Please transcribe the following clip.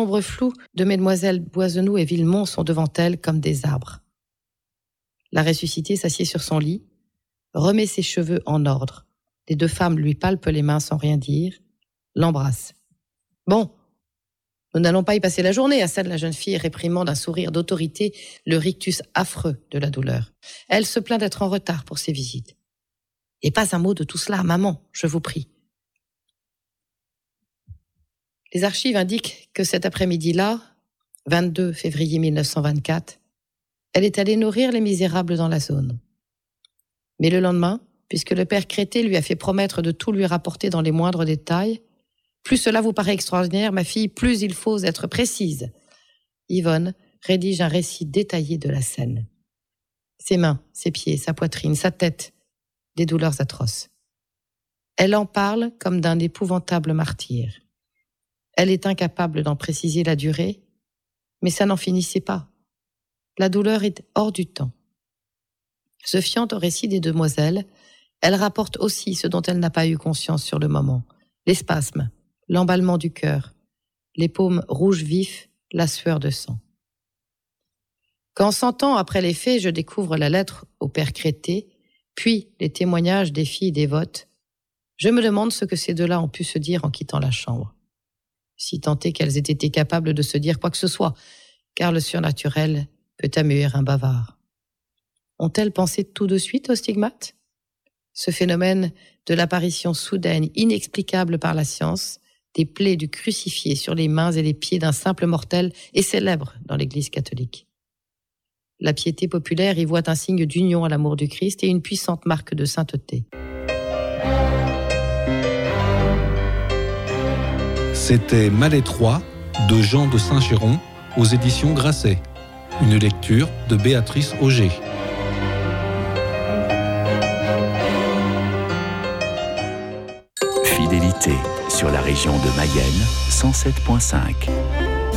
l'ombre floue de mesdemoiselles Boisenoux et Villemont sont devant elle comme des arbres. La ressuscitée s'assied sur son lit, remet ses cheveux en ordre. Les deux femmes lui palpent les mains sans rien dire, l'embrassent. « Bon, nous n'allons pas y passer la journée », assène la jeune fille, réprimant d'un sourire d'autorité le rictus affreux de la douleur. Elle se plaint d'être en retard pour ses visites. « Et pas un mot de tout cela, maman, je vous prie. » Les archives indiquent que cet après-midi-là, 22 février 1924, elle est allée nourrir les misérables dans la zone. Mais le lendemain, puisque le père Crété lui a fait promettre de tout lui rapporter dans les moindres détails, plus cela vous paraît extraordinaire, ma fille, plus il faut être précise. Yvonne rédige un récit détaillé de la scène. Ses mains, ses pieds, sa poitrine, sa tête, des douleurs atroces. Elle en parle comme d'un épouvantable martyr. Elle est incapable d'en préciser la durée, mais ça n'en finissait pas. La douleur est hors du temps. Se fiant au récit des demoiselles, elle rapporte aussi ce dont elle n'a pas eu conscience sur le moment. Les spasmes, l'emballement du cœur, les paumes rouges vifs, la sueur de sang. Quand 100 ans après les faits, je découvre la lettre au père Crété, puis les témoignages des filles dévotes, je me demande ce que ces deux-là ont pu se dire en quittant la chambre. Si tant est qu'elles aient été capables de se dire quoi que ce soit, car le surnaturel peut amuer un bavard. Ont-elles pensé tout de suite au stigmate ? Ce phénomène de l'apparition soudaine, inexplicable par la science, des plaies du crucifié sur les mains et les pieds d'un simple mortel est célèbre dans l'Église catholique. La piété populaire y voit un signe d'union à l'amour du Christ et une puissante marque de sainteté. C'était Malétroit de Jean de Saint-Chéron aux éditions Grasset. Une lecture de Béatrice Auger. Fidélité sur la région de Mayenne 107.5.